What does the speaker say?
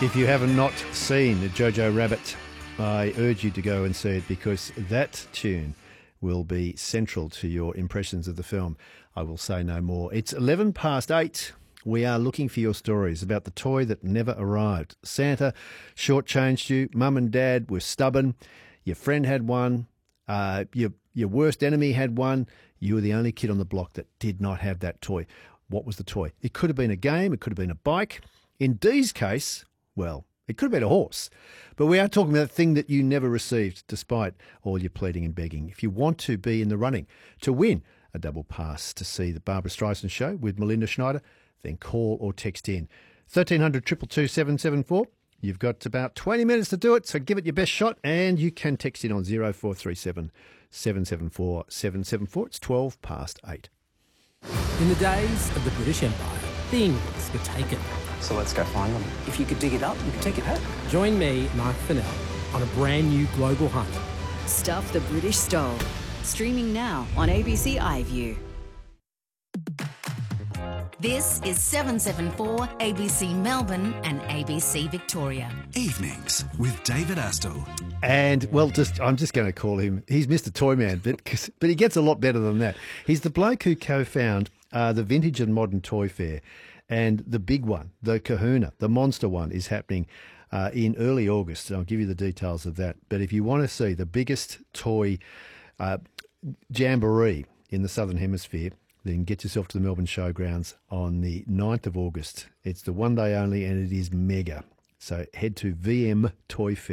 If you have not seen Jojo Rabbit, I urge you to go and see it because that tune will be central to your impressions of the film. I will say no more. It's 8:11. We are looking for your stories about the toy that never arrived. Santa shortchanged you. Mum and Dad were stubborn. Your friend had one. Your worst enemy had one. You were the only kid on the block that did not have that toy. What was the toy? It could have been a game. It could have been a bike. In Dee's case, well, it could have been a horse. But we are talking about a thing that you never received despite all your pleading and begging. If you want to be in the running to win a double pass to see the Barbara Streisand show with Melinda Schneider, then call or text in 1300 222 774. You've got about 20 minutes to do it, so give it your best shot, and you can text in on 0437 774 774. It's 8:12. In the days of the British Empire, things were taken. So let's go find them. If you could dig it up, you could take it home. Join me, Mark Fennell, on a brand new global hunt. Stuff the British Stole. Streaming now on ABC iView. This is 774 ABC Melbourne and ABC Victoria. Evenings with David Astle. And, well, I'm just going to call him, he's Mr. Toyman, but he gets a lot better than that. He's the bloke who co-found the Vintage and Modern Toy Fair. And the big one, the Kahuna, the monster one, is happening in early August. I'll give you the details of that. But if you want to see the biggest toy jamboree in the Southern Hemisphere, then get yourself to the Melbourne Showgrounds on the 9th of August. It's the one day only and it is mega. So head to VM Toy Fair.